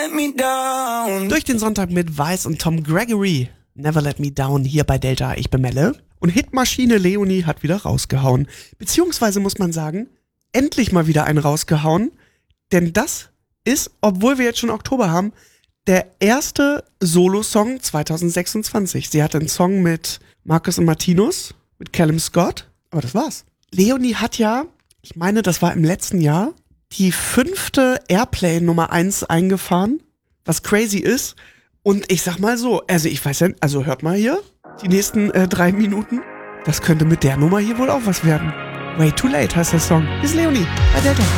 let me down. Durch den Sonntag mit Vice und Tom Gregory. Never Let Me Down hier bei Delta. Ich bin Melle. Und Hitmaschine Leonie hat wieder rausgehauen. Beziehungsweise muss man sagen, endlich mal wieder einen rausgehauen. Denn das ist, obwohl wir jetzt schon Oktober haben, der erste Solo-Song 2026. Sie hatte einen Song mit Marcus und Martinus, mit Callum Scott. Aber das war's. Leonie hat ja, ich meine, das war im letzten Jahr, die 5. Airplay Nummer 1 eingefahren. Was crazy ist. Und ich sag mal so, also ich weiß ja, also hört mal hier, die nächsten 3 Minuten. Das könnte mit der Nummer hier wohl auch was werden. Way Too Late heißt der Song. Hier ist Leonie bei Delta.